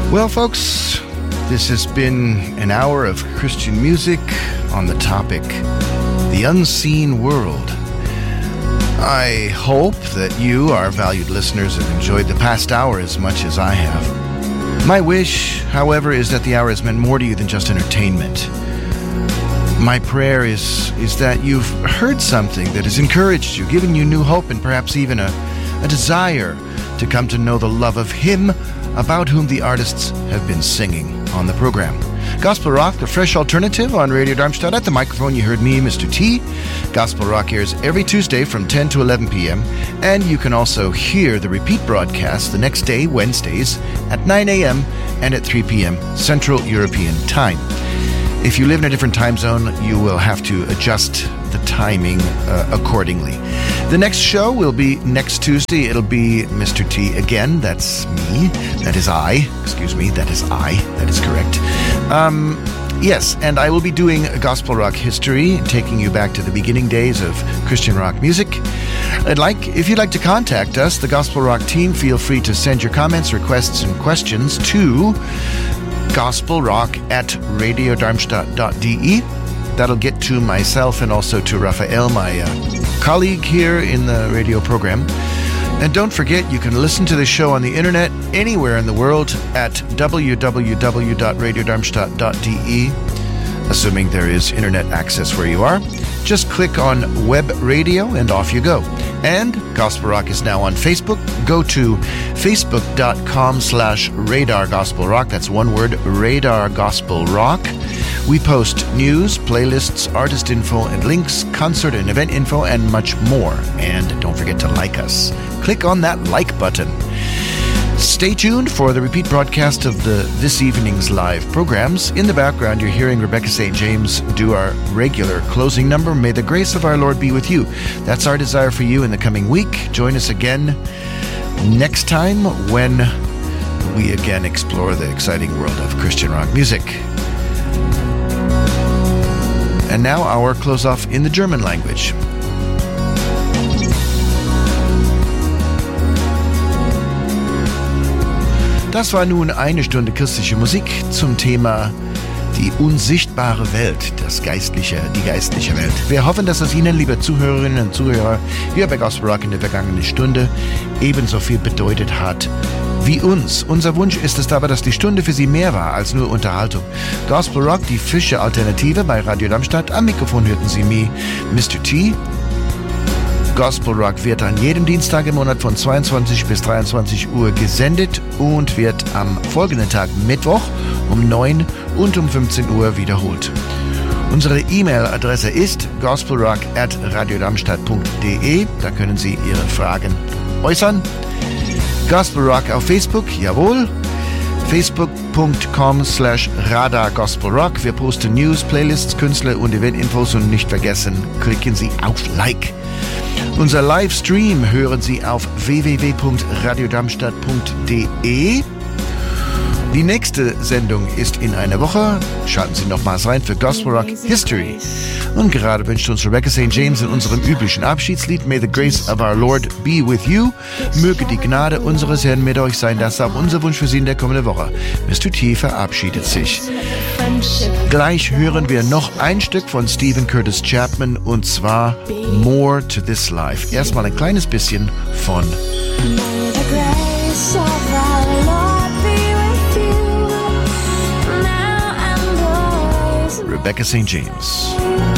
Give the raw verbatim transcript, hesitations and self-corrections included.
Well, folks, this has been an hour of Christian music on the topic, the unseen world. I hope that you, our valued listeners, have enjoyed the past hour as much as I have. My wish, however, is that the hour has meant more to you than just entertainment. My prayer is, is that you've heard something that has encouraged you, given you new hope, and perhaps even a, a desire to come to know the love of Him about whom the artists have been singing on the program. Gospel Rock, the fresh alternative on Radio Darmstadt. At the microphone, you heard me, Mister T. Gospel Rock airs every Tuesday from ten to eleven p.m. And you can also hear the repeat broadcast the next day, Wednesdays, at nine a.m. and at three p.m. Central European Time. If you live in a different time zone, you will have to adjust the timing uh, accordingly. The next show will be next Tuesday. It'll be Mister T again. That's me. That is I. Excuse me. That is I. That is correct. Um, yes, and I will be doing a Gospel Rock history, taking you back to the beginning days of Christian rock music. I'd like, if you'd like to contact us, the Gospel Rock team, feel free to send your comments, requests, and questions to gospelrock at radiodarmstadt dot d e. That'll get to myself and also to Raphael, my uh, colleague here in the radio program. And don't forget, you can listen to the show on the internet anywhere in the world at w w w dot radiodarmstadt dot d e, assuming there is internet access where you are. Just click on Web Radio and off you go. And Gospel Rock is now on Facebook. Go to facebook.com slash Radar Gospel Rock. That's one word, Radar Gospel Rock. We post news, playlists, artist info, and links, concert and event info, and much more. And don't forget to like us. Click on that like button. Stay tuned for the repeat broadcast of the this evening's live programs. In the background, you're hearing Rebecca Saint James do our regular closing number, May the Grace of Our Lord Be With You. That's our desire for you in the coming week. Join us again next time when we again explore the exciting world of Christian rock music. And now our close-off in the German language. Das war nun eine Stunde christliche Musik zum Thema die unsichtbare Welt, das geistliche, die geistliche Welt. Wir hoffen, dass es Ihnen, liebe Zuhörerinnen und Zuhörer, hier bei Gospel Rock in der vergangenen Stunde ebenso viel bedeutet hat wie uns. Unser Wunsch ist es aber, dass die Stunde für Sie mehr war als nur Unterhaltung. Gospel Rock, die frische Alternative bei Radio Darmstadt. Am Mikrofon hörten Sie mich, Mister T. Gospel Rock wird an jedem Dienstag im Monat von zweiundzwanzig bis dreiundzwanzig Uhr gesendet und wird am folgenden Tag Mittwoch um neun und um fünfzehn Uhr wiederholt. Unsere E-Mail-Adresse ist gospelrock at radiodarmstadt punkt d e. Da können Sie Ihre Fragen äußern. Gospel Rock auf Facebook, jawohl. facebook.com slash Radar Gospel Rock. Wir posten News, Playlists, Künstler und Eventinfos und nicht vergessen, klicken Sie auf Like. Unser Livestream hören Sie auf w w w punkt radiodarmstadt punkt d e. Die nächste Sendung ist in einer Woche. Schalten Sie nochmals rein für Gospel Rock History. Und gerade wünscht uns Rebecca Saint James in unserem üblichen Abschiedslied May the Grace of Our Lord Be With You. Möge die Gnade unseres Herrn mit euch sein. Das ist auch unser Wunsch für Sie in der kommenden Woche. Mister T verabschiedet sich. Gleich hören wir noch ein Stück von Stephen Curtis Chapman und zwar More to This Life. Erstmal ein kleines bisschen von Rebecca Saint James.